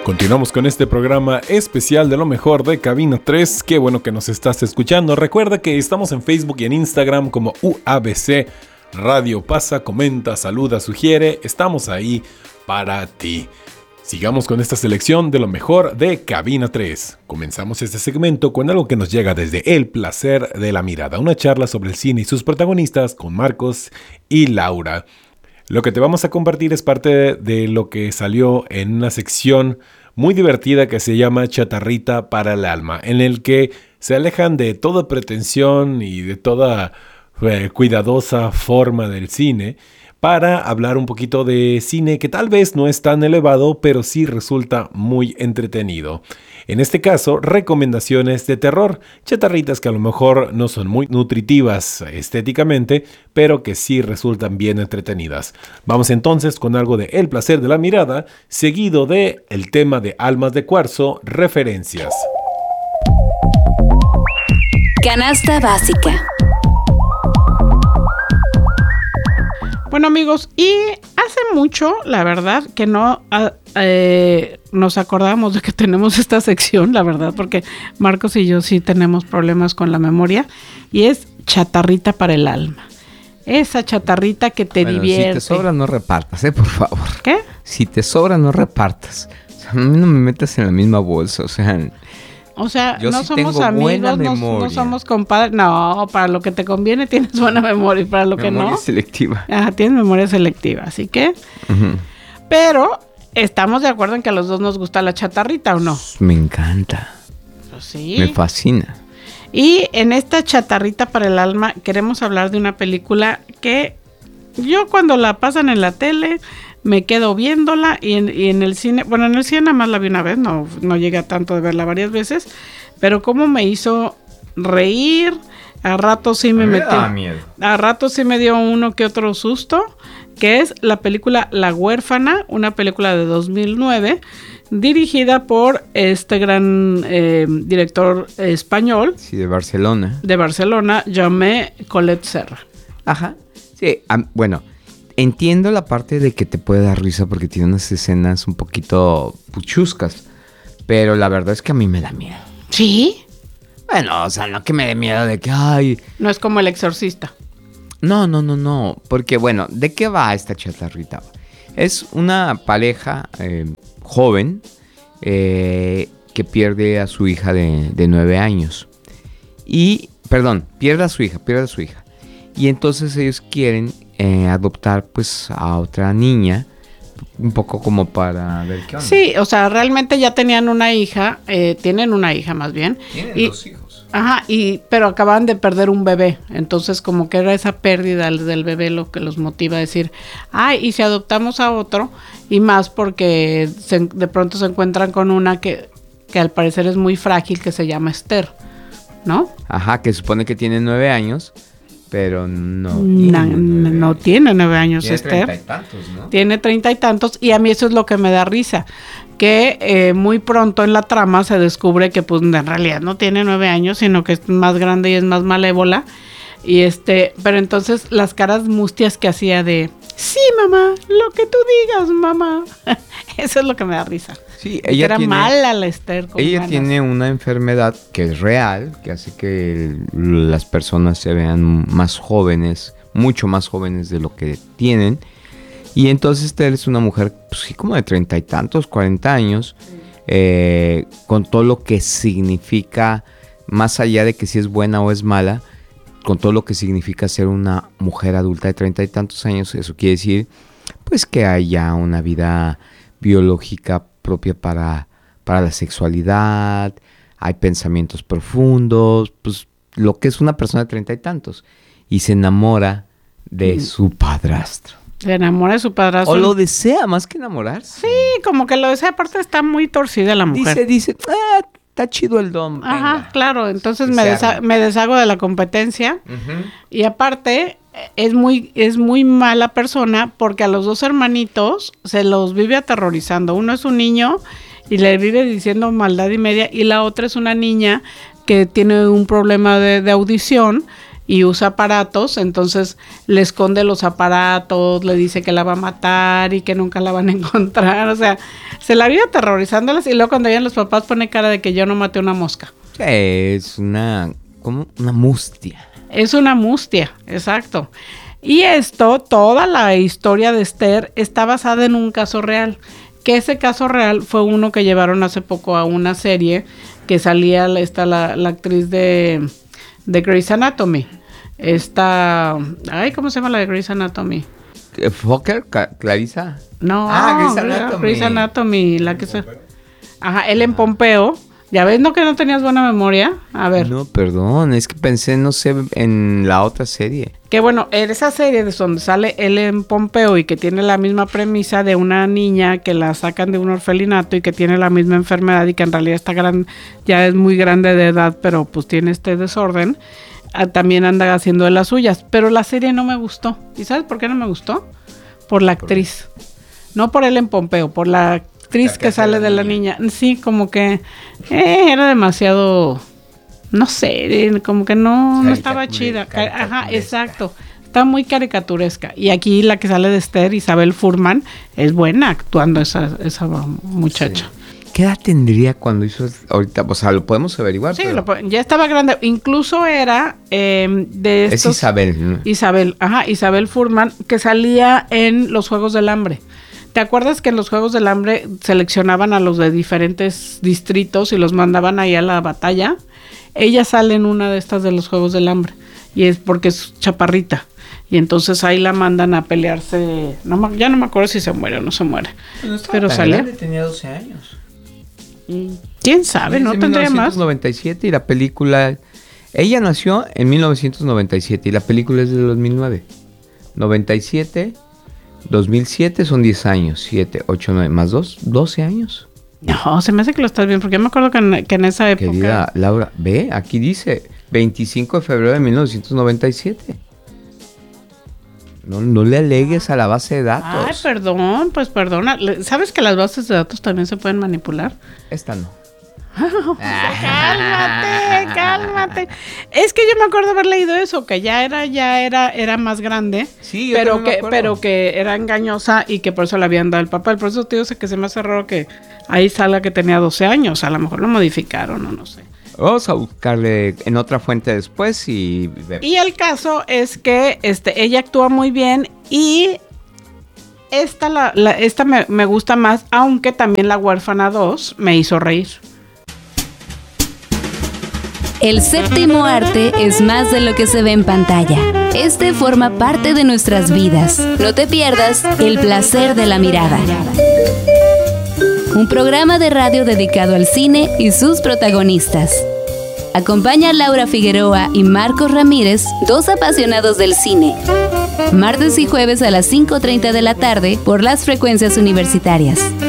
Continuamos con este programa especial de lo mejor de Cabina 3. Qué bueno que nos estás escuchando. Recuerda que estamos en Facebook y en Instagram como UABC Radio. Pasa, comenta, saluda, sugiere. Estamos ahí para ti. Sigamos con esta selección de lo mejor de Cabina 3. Comenzamos este segmento con algo que nos llega desde El Placer de la Mirada, una charla sobre el cine y sus protagonistas con Marcos y Laura. Lo que te vamos a compartir es parte de lo que salió en una sección muy divertida que se llama Chatarrita para el Alma, en el que se alejan de toda pretensión y de toda cuidadosa forma del cine para hablar un poquito de cine que tal vez no es tan elevado, pero sí resulta muy entretenido. En este caso, recomendaciones de terror, chatarritas que a lo mejor no son muy nutritivas estéticamente, pero que sí resultan bien entretenidas. Vamos entonces con algo de El Placer de la Mirada, seguido de el tema de Almas de Cuarzo, referencias. Canasta básica. Bueno, amigos, y hace mucho, la verdad, que no nos acordamos de que tenemos esta sección, la verdad, porque Marcos y yo sí tenemos problemas con la memoria, y es chatarrita para el alma. Esa chatarrita que te divierte. Si te sobra, no repartas, por favor. ¿Qué? Si te sobra, no repartas. O sea, a mí no me metas en la misma bolsa, O sea, yo no sí somos tengo amigos, no somos compadres. No, para lo que te conviene tienes buena memoria y para lo que no. Memoria selectiva. Tienes memoria selectiva, así que. Uh-huh. Pero estamos de acuerdo en que a los dos nos gusta la chatarrita, ¿o no? Me encanta. Pues sí. Me fascina. Y en esta chatarrita para el alma queremos hablar de una película que yo cuando la pasan en la tele me quedo viéndola y en el cine, bueno, en el cine nada más la vi una vez, no llegué a tanto de verla varias veces, pero cómo me hizo reír, a ratos sí me metí, a ratos sí me dio uno que otro susto, que es la película La Huérfana, una película de 2009, dirigida por este gran director español. Sí, de Barcelona. De Barcelona, Jaume Collet Serra. Ajá, sí, bueno. Entiendo la parte de que te puede dar risa porque tiene unas escenas un poquito puchuscas, pero la verdad es que a mí me da miedo. ¿Sí? Bueno, o sea, no que me dé miedo de que, ay... No es como El Exorcista. No, porque bueno, ¿de qué va esta chatarrita? Es una pareja joven que pierde a su hija de 9 años. Pierde a su hija. Y entonces ellos quieren adoptar pues a otra niña, un poco como para ver qué onda. Sí, o sea, realmente ya tenían una hija, tienen una hija más bien. Tienen 2 hijos. Ajá, pero acaban de perder un bebé, entonces como que era esa pérdida del bebé lo que los motiva a decir, y si adoptamos a otro, y más porque de pronto se encuentran con una que al parecer es muy frágil, que se llama Esther, ¿no? Ajá, que supone que tiene 9 años. Pero no tiene 9 años Esther. Tiene 30 y tantos, ¿no? Tiene 30 y tantos y a mí eso es lo que me da risa. Que muy pronto en la trama se descubre que pues en realidad no tiene 9 años, sino que es más grande y es más malévola. Y pero entonces las caras mustias que hacía de, sí mamá, lo que tú digas mamá. Eso es lo que me da risa. Sí, ella era mala la Esther. Ella tiene una enfermedad que es real, que hace que las personas se vean más jóvenes, mucho más jóvenes de lo que tienen. Y entonces Esther es una mujer, pues sí, como de 30 y tantos, 40 años, con todo lo que significa, más allá de que si es buena o es mala, con todo lo que significa ser una mujer adulta de 30 y tantos años. Eso quiere decir, pues, que haya una vida biológica propia para la sexualidad, hay pensamientos profundos, pues lo que es una persona de 30 y tantos, y se enamora de su padrastro. Se enamora de su padrastro. O lo desea más que enamorarse. Sí, como que lo desea, aparte está muy torcida la mujer. Dice, está chido el don. Ajá, venga. claro, entonces me deshago de la competencia. Uh-huh. Y aparte es muy mala persona porque a los 2 hermanitos se los vive aterrorizando. Uno es un niño y le vive diciendo maldad y media, y la otra es una niña que tiene un problema de audición y usa aparatos, entonces le esconde los aparatos, le dice que la va a matar y que nunca la van a encontrar, o sea, se la vive aterrorizándolas y luego cuando llegan los papás pone cara de que yo no maté una mosca. Es una mustia. Es una mustia, exacto. Y toda la historia de Esther está basada en un caso real, que ese caso real fue uno que llevaron hace poco a una serie que salía la actriz de Grey's Anatomy. ¿Cómo se llama la de Grey's Anatomy? ¿Fokker? ¿Clarisa? No, Grey's Anatomy. Grey's Anatomy, la que se... Ajá, Ellen Pompeo. ¿Ya ves, no, que no tenías buena memoria? A ver. No, perdón, es que pensé, no sé, en la otra serie. Que bueno, en esa serie de donde sale Ellen Pompeo y que tiene la misma premisa de una niña que la sacan de un orfelinato y que tiene la misma enfermedad y que en realidad ya es muy grande de edad, pero pues tiene este desorden, también anda haciendo de las suyas. Pero la serie no me gustó. ¿Y sabes por qué no me gustó? Por la actriz. No por Ellen Pompeo, por la actriz que sale de la niña. Sí, como que era demasiado, no sé, como que no estaba chida. Ajá, exacto. Está muy caricaturesca. Y aquí la que sale de Esther, Isabel Fuhrman, es buena actuando esa muchacha. Sí. ¿Qué edad tendría cuando hizo ahorita? O sea, lo podemos averiguar. Sí, ya estaba grande. Incluso era de estos... Es Isabel, ¿no? Isabel Fuhrman, que salía en los Juegos del Hambre. ¿Te acuerdas que en los Juegos del Hambre seleccionaban a los de diferentes distritos y los mandaban ahí a la batalla? Ella sale en una de estas de los Juegos del Hambre y es porque es chaparrita y entonces ahí la mandan a pelearse. Ya no me acuerdo si se muere o no se muere. Pero sale. Tenía 12 años. ¿Quién sabe? ¿No tendría más? 1997 y la película... Ella nació en 1997 y la película es de 2009. 97... 2007 son 10 años, 7, 8, 9, más 2, 12 años. No, se me hace que lo estás viendo, porque yo me acuerdo que en esa época... Querida Laura, ve, aquí dice 25 de febrero de 1997. No le alegues a la base de datos. Ay, perdón, pues perdona. ¿Sabes que las bases de datos también se pueden manipular? Esta no. Cálmate. Es que yo me acuerdo haber leído eso, que ya era más grande, sí, pero que era engañosa y que por eso le habían dado el papel. Por eso te digo que se me hace raro que ahí salga que tenía 12 años. A lo mejor lo modificaron o no sé. Vamos a buscarle en otra fuente después y ver. Y el caso es que ella actúa muy bien y esta me gusta más, aunque también La Huérfana 2 me hizo reír. El séptimo arte es más de lo que se ve en pantalla. Este forma parte de nuestras vidas. No te pierdas El placer de la mirada. Un programa de radio dedicado al cine y sus protagonistas. Acompaña a Laura Figueroa y Marcos Ramírez, dos apasionados del cine. Martes y jueves a las 5:30 de la tarde por las frecuencias universitarias.